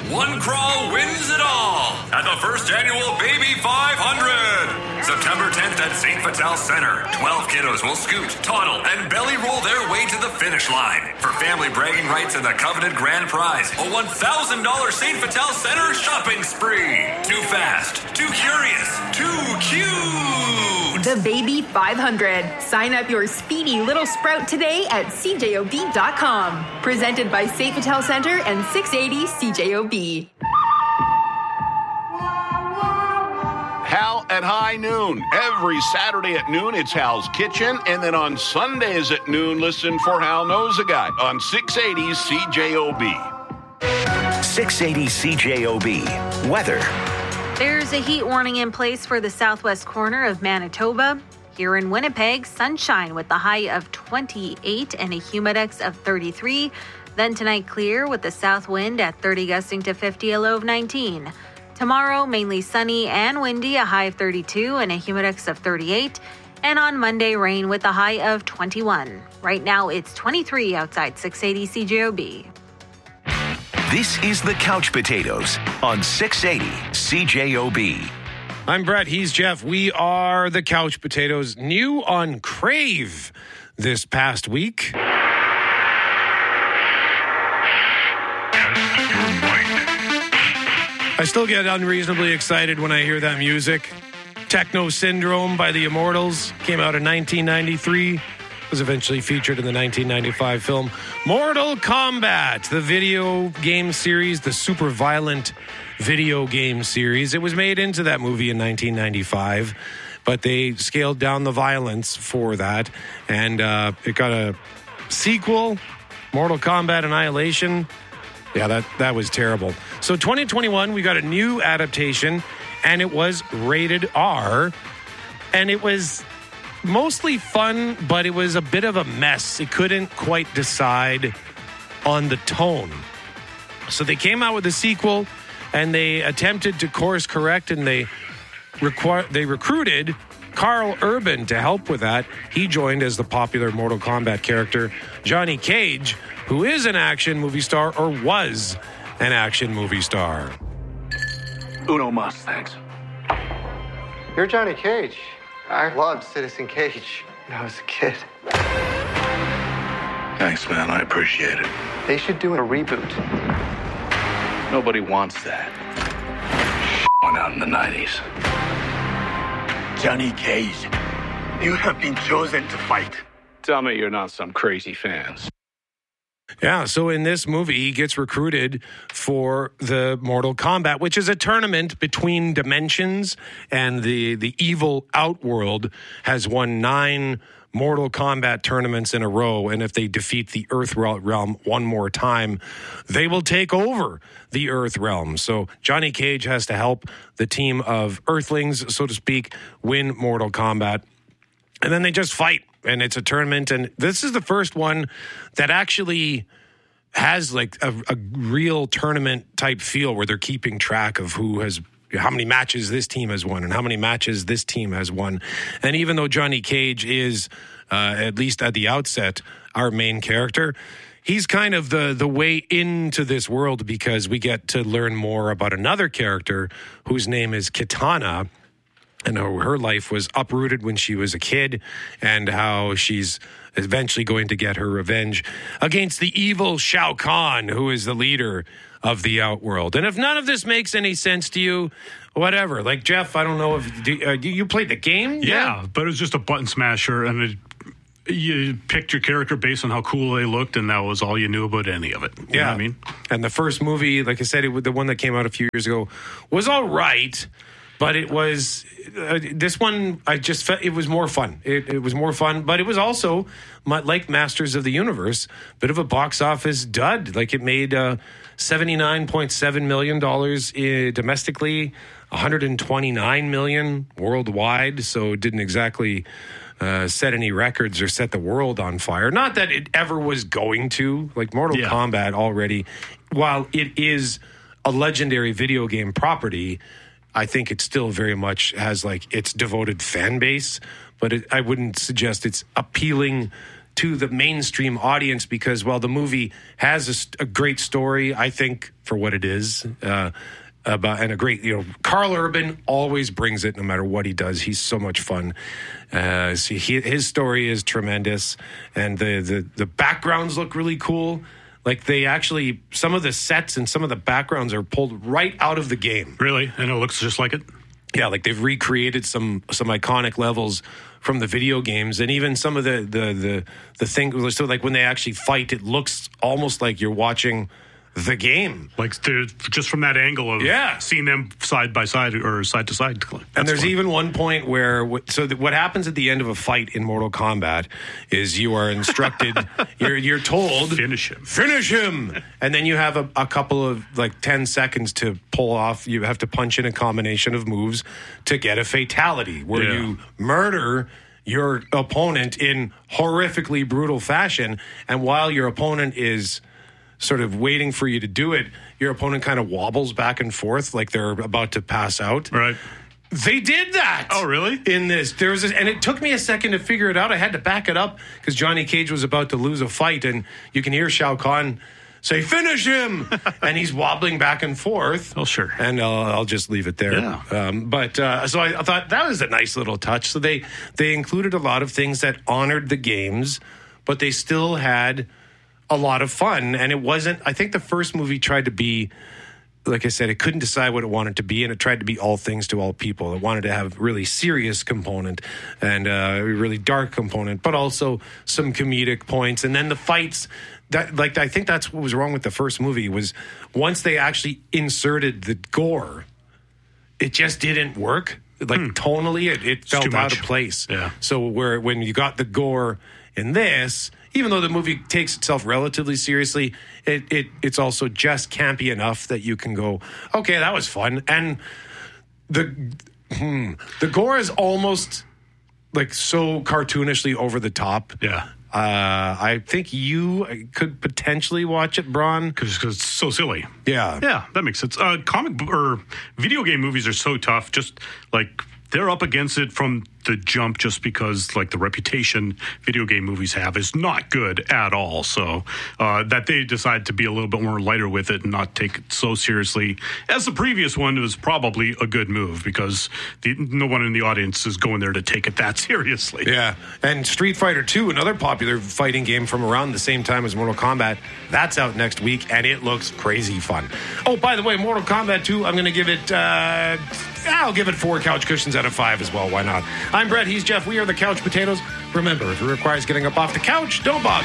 one crawl wins it all at the first annual Baby 500. September 10th at St. Vital Center. 12 kiddos will scoot, toddle, and belly roll their way to the finish line. For family bragging rights and the coveted grand prize, a $1,000 St. Vital Center shopping spree. Too fast, too curious, too cute. The Baby 500. Sign up your speedy little sprout today at CJOB.com. Presented by St. Vital Center and 680 CJOB. Hal at high noon. Every Saturday at noon, it's Hal's Kitchen. And then on Sundays at noon, listen for Hal Knows a Guy on 680 CJOB. 680 CJOB. Weather. There's a heat warning in place for the southwest corner of Manitoba. Here in Winnipeg, sunshine with the high of 28 and a humidex of 33. Then tonight, clear with the south wind at 30 gusting to 50, a low of 19. Tomorrow, mainly sunny and windy, a high of 32 and a humidex of 38. And on Monday, rain with a high of 21. Right now, it's 23 outside 680 CJOB. This is the Couch Potatoes on 680 CJOB. I'm Brett. He's Jeff. We are the Couch Potatoes. New on Crave this past week. I still get unreasonably excited when I hear that music. Techno Syndrome by the Immortals came out in 1993. Was eventually featured in the 1995 film Mortal Kombat, the video game series, the super violent video game series. It was made into that movie in 1995, but they scaled down the violence for that, and it got a sequel, Mortal Kombat Annihilation. Yeah, that was terrible. So 2021, we got a new adaptation, and it was rated R, and it was mostly fun, but it was a bit of a mess. It couldn't quite decide on the tone. So they came out with a sequel, and they attempted to course correct, and they recruited Carl Urban to help with that. He joined as the popular Mortal Kombat character Johnny Cage, who is an action movie star, or was an action movie star. Uno mas, thanks. You're Johnny Cage. I loved Citizen Cage when I was a kid. Thanks, man. I appreciate it. They should do a reboot. Nobody wants that. Went out in the 90s. Johnny Cage, you have been chosen to fight. Tell me you're not some crazy fans. Yeah, so in this movie, he gets recruited for the Mortal Kombat, which is a tournament between dimensions, and the evil Outworld has won 9 Mortal Kombat tournaments in a row, and if they defeat the Earth Realm one more time, they will take over the Earth Realm. So Johnny Cage has to help the team of Earthlings, so to speak, win Mortal Kombat. And then they just fight, and it's a tournament, and this is the first one that actually has like a real tournament type feel where they're keeping track of how many matches this team has won and how many matches this team has won. And even though Johnny Cage is, at least at the outset, our main character, he's kind of the way into this world, because we get to learn more about another character whose name is Kitana, and her life was uprooted when she was a kid, and how she's eventually going to get her revenge against the evil Shao Kahn, who is the leader of the Outworld. And if none of this makes any sense to you, whatever. Like, Jeff, I don't know if you played the game? Yeah, but it was just a button smasher, and you picked your character based on how cool they looked, and that was all you knew about any of it. You know what I mean? And the first movie, like I said, the one that came out a few years ago, was all right. But it was, this one, I just felt it was more fun. It was more fun, but it was also, like Masters of the Universe, bit of a box office dud. Like, it made $79.7 million domestically, $129 million worldwide, so it didn't exactly set any records or set the world on fire. Not that it ever was going to. Like, Mortal Kombat already, while it is a legendary video game property, I think it still very much has like its devoted fan base, but I wouldn't suggest it's appealing to the mainstream audience because, well, the movie has a great story, I think, for what it is. And a great, Carl Urban always brings it no matter what he does. He's so much fun. His story is tremendous. And the backgrounds look really cool. Like some of the sets and some of the backgrounds are pulled right out of the game. Really? And it looks just like it? Yeah, like they've recreated some iconic levels from the video games, and even some of the things. So like when they actually fight, it looks almost like you're watching the game, like just from that angle of seeing them side by side or side to side. And there's even one point where what happens at the end of a fight in Mortal Kombat is you are instructed, you're told finish him, and then you have a couple of 10 seconds to pull off. You have to punch in a combination of moves to get a fatality where you murder your opponent in horrifically brutal fashion, and while your opponent is sort of waiting for you to do it, your opponent kind of wobbles back and forth like they're about to pass out. Right. They did that. Oh, really? In this. And it took me a second to figure it out. I had to back it up because Johnny Cage was about to lose a fight, and you can hear Shao Kahn say, "Finish him!" and he's wobbling back and forth. Oh, sure. And I'll just leave it there. Yeah. So I thought that was a nice little touch. So they included a lot of things that honored the games, but they still had a lot of fun. And it wasn't, I think the first movie tried to be, like I said, it couldn't decide what it wanted to be, and it tried to be all things to all people. It wanted to have really serious component and a really dark component, but also some comedic points. And then the fights, I think that's what was wrong with the first movie, was once they actually inserted the gore, it just didn't work. Tonally, it felt out of place. Yeah. So when you got the gore in this, even though the movie takes itself relatively seriously, it's also just campy enough that you can go, okay, that was fun. And the gore is almost so cartoonishly over the top. Yeah. I think you could potentially watch it, Bron, because it's so silly. Yeah. Yeah, that makes sense. Video game movies are so tough. Just they're up against it from the jump, just because the reputation video game movies have is not good at all. So that they decide to be a little bit more lighter with it and not take it so seriously as the previous one was probably a good move, because no one in the audience is going there to take it that seriously. Yeah. And Street Fighter 2, another popular fighting game from around the same time as Mortal Kombat, that's out next week, and it looks crazy fun. Oh, by the way, Mortal Kombat 2, I'm going to give it I'll give it 4 couch cushions out of 5 as well. Why not? I'm Brett. He's Jeff. We are the Couch Potatoes. Remember, if it requires getting up off the couch, don't bother.